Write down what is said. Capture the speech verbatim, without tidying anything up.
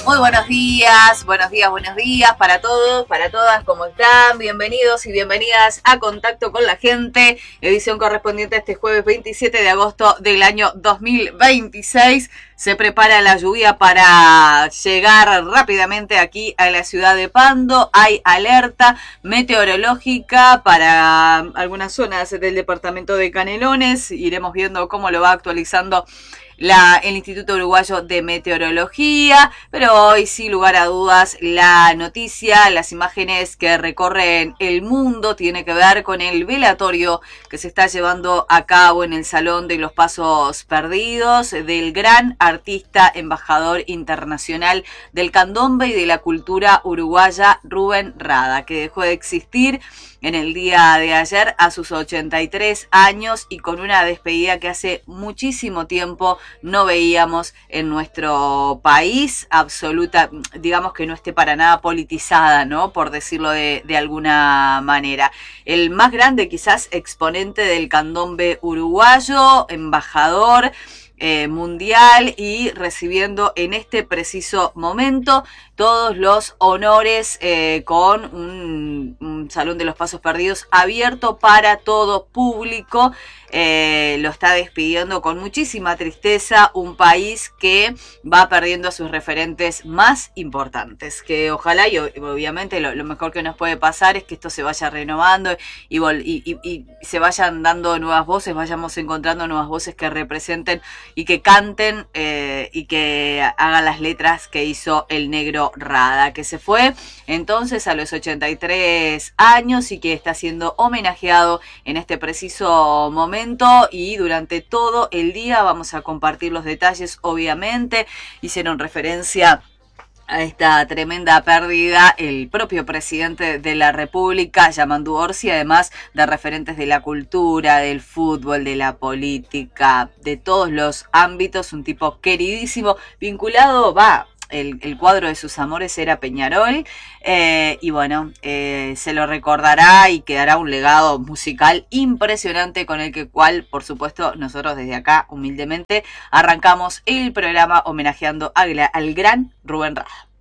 Muy buenos días, buenos días, buenos días para todos, para todas, ¿cómo están? Bienvenidos y bienvenidas a Contacto con la Gente, edición correspondiente a este jueves veintisiete de agosto del año dos mil veintiséis. Se prepara la lluvia para llegar rápidamente aquí a la ciudad de Pando. Hay alerta meteorológica para algunas zonas del departamento de Canelones. Iremos viendo cómo lo va actualizando La, el Instituto Uruguayo de Meteorología, pero hoy, sin lugar a dudas, la noticia, las imágenes que recorren el mundo tiene que ver con el velatorio que se está llevando a cabo en el Salón de los Pasos Perdidos del gran artista, embajador internacional del candombe y de la cultura uruguaya, Rubén Rada, que dejó de existir en el día de ayer a sus ochenta y tres años y con una despedida que hace muchísimo tiempo no veíamos en nuestro país, absoluta, digamos que no esté para nada politizada, ¿no? Por decirlo de, de alguna manera. El más grande quizás exponente del candombe uruguayo, embajador Eh, mundial y recibiendo en este preciso momento todos los honores eh, con un, un Salón de los Pasos Perdidos abierto para todo público. Eh, lo está despidiendo con muchísima tristeza un país que va perdiendo a sus referentes más importantes, que ojalá y obviamente lo, lo mejor que nos puede pasar es que esto se vaya renovando y, y, y, y se vayan dando nuevas voces, vayamos encontrando nuevas voces que representen y que canten eh, y que hagan las letras que hizo el negro Rada, que se fue entonces a los ochenta y tres años y que está siendo homenajeado en este preciso momento. Y durante todo el día vamos a compartir los detalles, obviamente. Hicieron referencia a esta tremenda pérdida el propio presidente de la República, Yamandu Orsi, además de referentes de la cultura, del fútbol, de la política, de todos los ámbitos, un tipo queridísimo, vinculado, va, El, el cuadro de sus amores era Peñarol, eh, y bueno, eh, se lo recordará y quedará un legado musical impresionante con el que cual, por supuesto, nosotros desde acá, humildemente, arrancamos el programa homenajeando al, al gran Rubén Rada.